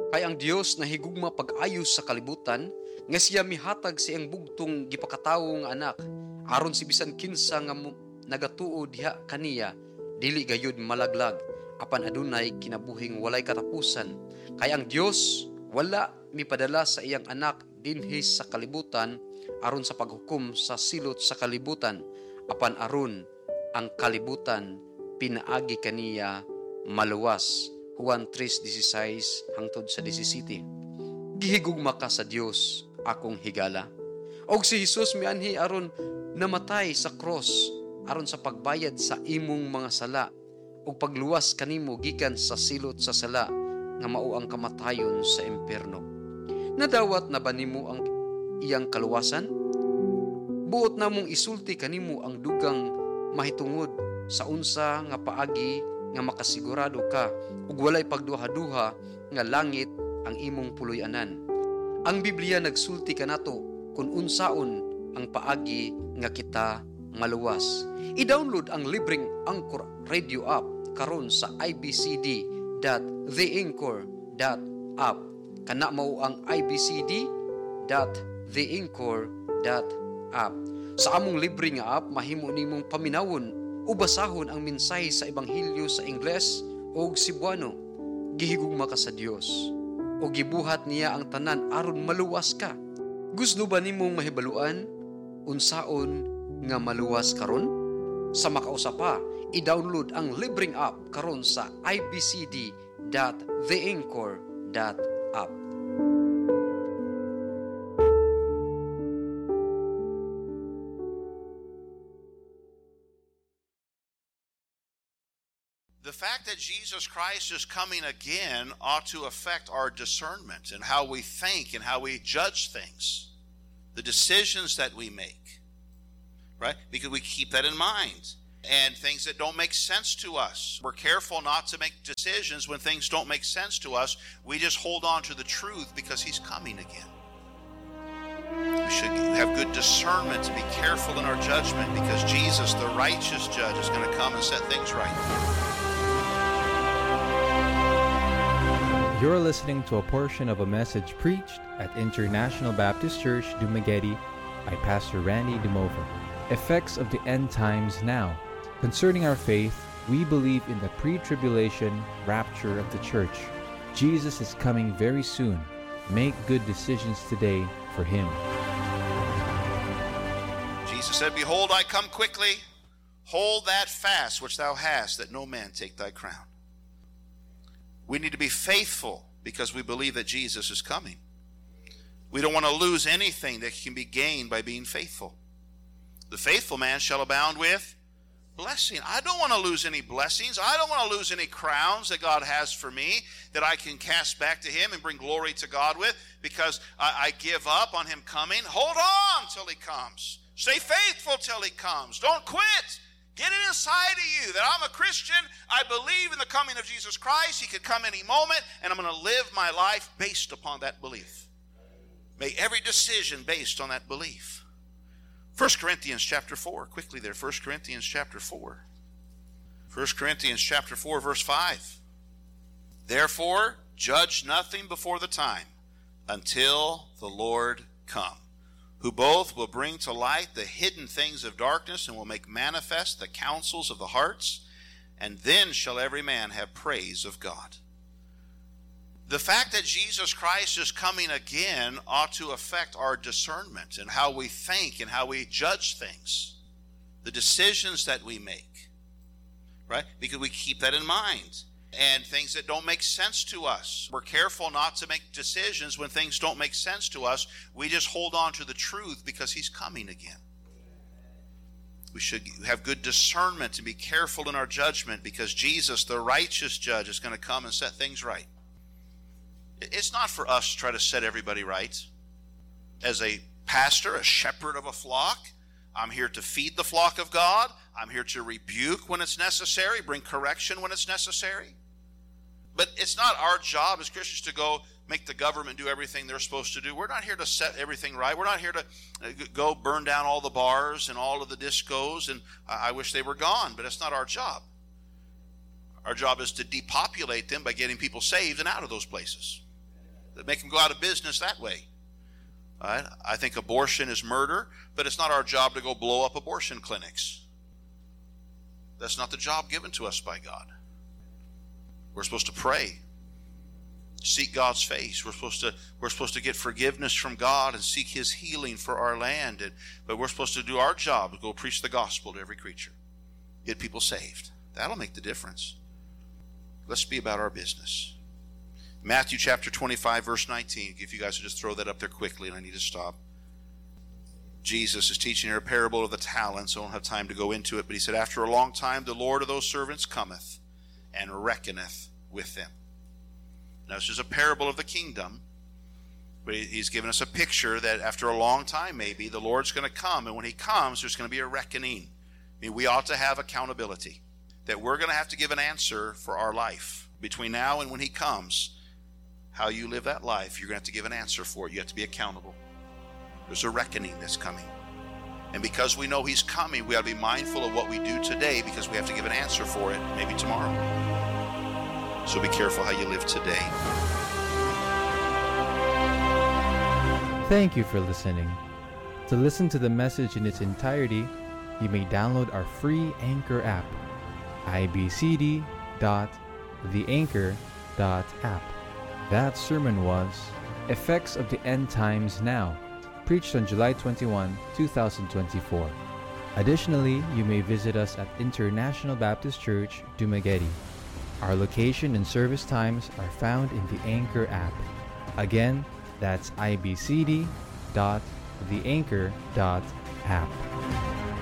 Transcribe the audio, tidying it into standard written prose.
Kay ang Dios nahigugma pag-ayos sa kalibutan, nga siya mihatag sa iyang bugtong gipakatawo nga anak, aron si bisan kinsa nga nagatuo diha kaniya, dili gayud malaglag, apan adunay kinabuhing walay katapusan. Kay ang Dios wala mipadala sa iyang anak dinhi sa kalibutan aron sa paghukom sa silot sa kalibutan, apan aron ang kalibutan pinaagi kaniya maluwas. Juan 3:16 hangtod sa 17. Gihigugma ka sa Dios, akong higala. Og si Jesus mianhi aron namatay sa cross aron sa pagbayad sa imong mga sala ug pagluwas kanimo gikan sa silot sa sala nga mao ang kamatayon sa impierno. Nadawat na ba nimo ang iyang kaluwasan? Buot namong isulti kanimo ang dugang mahitungod sa unsa nga paagi nga makasigurado ka ug walay pagduha-duha nga langit ang imong puloy-anan. Ang Biblia nagsulti kanato kung unsaon ang paagi nga kita maluwas. I-download ang libreng Anchor Radio app karon sa ibcd.theanchor.app. Kana mao ang ibcd.theanchor.app. Sa among libre nga app mahimo nimong paminawon o basahon ang mensahe sa Ebanghelyo sa Ingles o Cebuano. Gihigugma ka sa Dios o gibuhat niya ang tanan aron maluwas ka. Gusto ba nimong mahibaluan unsaon nga maluwas karon? Sa makausapa, i-download ang libreng app karon sa ibcd.theanchor.app. The fact that Jesus Christ is coming again ought to affect our discernment and how we think and how we judge things, the decisions that we make, right? Because we keep that in mind. And things that don't make sense to us. We're careful not to make decisions when things don't make sense to us. We just hold on to the truth because He's coming again. We should have good discernment to be careful in our judgment because Jesus, the righteous judge, is going to come and set things right. You're listening to a portion of a message preached at International Baptist Church, Dumaguete by Pastor Randy Dumova. Effects of the End Times Now. Concerning our faith, we believe in the pre-tribulation rapture of the church. Jesus is coming very soon. Make good decisions today for Him. Jesus said, "Behold, I come quickly. Hold that fast which thou hast, that no man take thy crown." We need to be faithful because we believe that Jesus is coming. We don't want to lose anything that can be gained by being faithful. The faithful man shall abound with blessing. I don't want to lose any blessings. I don't want to lose any crowns that God has for me that I can cast back to Him and bring glory to God with because I give up on Him coming. Hold on till He comes. Stay faithful till He comes. Don't quit. Get it inside of you that I'm a Christian. I believe in the coming of Jesus Christ. He could come any moment, and I'm going to live my life based upon that belief. Make every decision based on that belief. 1 Corinthians chapter 4. Quickly there. 1 Corinthians chapter 4. 1 Corinthians chapter 4, verse 5. Therefore, judge nothing before the time until the Lord come, who both will bring to light the hidden things of darkness and will make manifest the counsels of the hearts, and then shall every man have praise of God. The fact that Jesus Christ is coming again ought to affect our discernment and how we think and how we judge things, the decisions that we make, right? Because we keep that in mind. And things that don't make sense to us. We're careful not to make decisions when things don't make sense to us. We just hold on to the truth because He's coming again. We should have good discernment and be careful in our judgment because Jesus, the righteous judge, is going to come and set things right. It's not for us to try to set everybody right. As a pastor, a shepherd of a flock, I'm here to feed the flock of God. I'm here to rebuke when it's necessary, bring correction when it's necessary. But it's not our job as Christians to go make the government do everything they're supposed to do. We're not here to set everything right. We're not here to go burn down all the bars and all of the discos, and I wish they were gone, but it's not our job. Our job is to depopulate them by getting people saved and out of those places. Make them go out of business that way. All right? I think abortion is murder, but it's not our job to go blow up abortion clinics. That's not the job given to us by God. We're supposed to pray, seek God's face. We're supposed to get forgiveness from God and seek His healing for our land. But we're supposed to do our job, to go preach the gospel to every creature, get people saved. That'll make the difference. Let's be about our business. Matthew chapter 25, verse 19. If you guys would just throw that up there quickly, and I need to stop. Jesus is teaching here a parable of the talents. I don't have time to go into it, but he said, after a long time, the Lord of those servants cometh and reckoneth with them. Now, this is a parable of the kingdom, but he's given us a picture that after a long time, maybe, the Lord's going to come, and when he comes, there's going to be a reckoning. I mean, we ought to have accountability, that we're going to have to give an answer for our life. Between now and when he comes, how you live that life, you're going to have to give an answer for it. You have to be accountable. There's a reckoning that's coming. And because we know he's coming, we ought to be mindful of what we do today, because we have to give an answer for it maybe tomorrow. So be careful how you live today. Thank you for listening. To listen to the message in its entirety, you may download our free Anchor app, ibcd.theanchor.app. That sermon was Effects of the End Times Now, preached on July 21, 2024. Additionally, you may visit us at International Baptist Church, Dumaguete. Our location and service times are found in the Anchor app. Again, that's ibcd.theanchor.app.